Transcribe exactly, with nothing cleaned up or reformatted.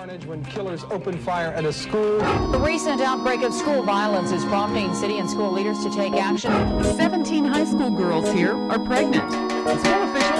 carnage when killers opened fire at a school. The recent outbreak of school violence is prompting city and school leaders to take action. seventeen high school girls here are pregnant. School officials